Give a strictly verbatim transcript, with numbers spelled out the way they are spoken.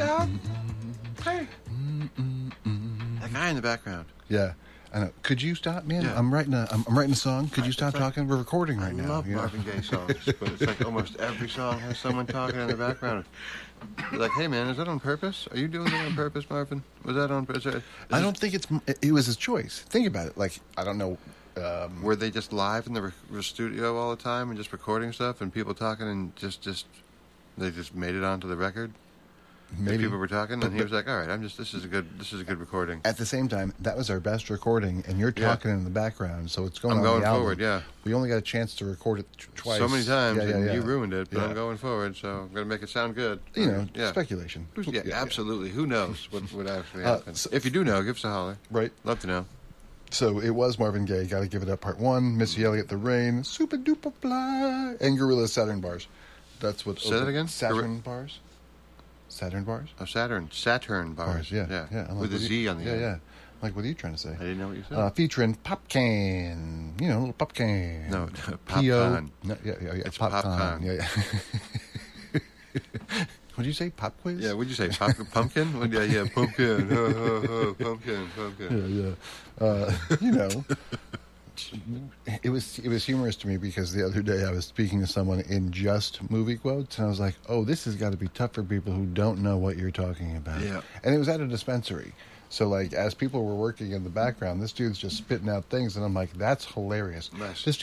dog. Hey. That guy in the background. Yeah. I know. Could you stop, man? Yeah. I'm writing a I'm, I'm writing a song. Could you stop like, talking? We're recording right I now. love you know? Marvin Gaye songs, but it's like almost every song has someone talking in the background. You're like, hey man, is that on purpose? Are you doing that on purpose, Marvin? Was that on purpose? I don't think it's. It was his choice. Think about it. Like I don't know. Um, Were they just live in the re- studio all the time and just recording stuff and people talking and just just they just made it onto the record? maybe People were talking But- and he was like, all right, I'm just this is a good this is a good recording. At the same time, that was our best recording, and you're Yeah. talking in the background, so it's going I'm on going the album. forward, yeah. We only got a chance to record it t- twice. So many times, Yeah, yeah, and yeah. you ruined it, but Yeah. I'm going forward, so I'm going to make it sound good. You know, yeah. speculation. Who's- yeah, absolutely. Who knows what would actually Uh, happen? so- if you do know, give us a holler. Right. Love to know. So it was Marvin Gaye. Got to give it up. Part one. Missy Elliott, The Rain, Super Duper Fly, and Gorilla Saturn Bars. That's what. Say that again? Saturn Bars. Saturn Bars. Oh, Saturn. Saturn bars. Bars. Yeah. Yeah. Yeah. I'm like, With a what are Z you- on the Yeah. end. Yeah. Like, what are you trying to say? I didn't know what you said. Uh, featuring Popcan. You know, little Popcan. No, P O. Popcorn. No, yeah, yeah, yeah. It's Popcorn. popcorn. Yeah, yeah. What'd you say? Pop quiz? Yeah, what'd you say? Pop- pumpkin? What- yeah, yeah, pumpkin. Oh, oh, oh, pumpkin, pumpkin. Yeah, yeah. Uh, you know, it was it was humorous to me because the other day I was speaking to someone in just movie quotes, and I was like, "Oh, this has got to be tough for people who don't know what you're talking about." Yeah. And it was at a dispensary. So, like, as people were working in the background, this dude's just spitting out things, and I'm like, that's hilarious. Nice. This